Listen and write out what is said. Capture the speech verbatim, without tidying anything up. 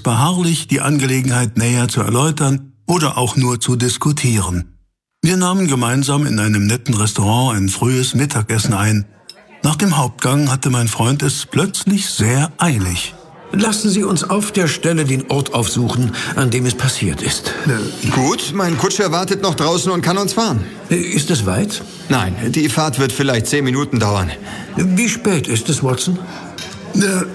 beharrlich, die Angelegenheit näher zu erläutern oder auch nur zu diskutieren. Wir nahmen gemeinsam in einem netten Restaurant ein frühes Mittagessen ein. Nach dem Hauptgang hatte mein Freund es plötzlich sehr eilig. Lassen Sie uns auf der Stelle den Ort aufsuchen, an dem es passiert ist. Äh, gut, mein Kutscher wartet noch draußen und kann uns fahren. Ist es weit? Nein, die Fahrt wird vielleicht zehn Minuten dauern. Wie spät ist es, Watson? Äh,